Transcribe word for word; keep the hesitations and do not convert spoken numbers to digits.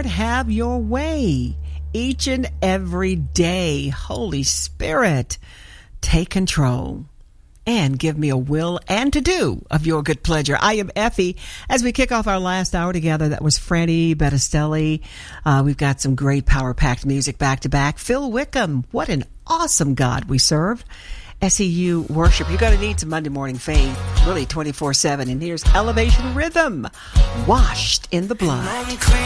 have your way each and every day. Holy Spirit, take control and give me a will and to do of your good pleasure. I am Effie. As we kick off our last hour together, that was Franny Battistelli. Uh, we've got some great power-packed music back to back. Phil Wickham, what an awesome God we serve. S E U worship. You're going to need some Monday morning faith, really twenty-four seven. And here's Elevation Rhythm, Washed in the Blood.